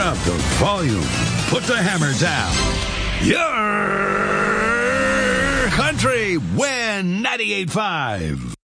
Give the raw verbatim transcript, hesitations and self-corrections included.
up the volume. Put the hammer down. Your country win ninety-eight point five.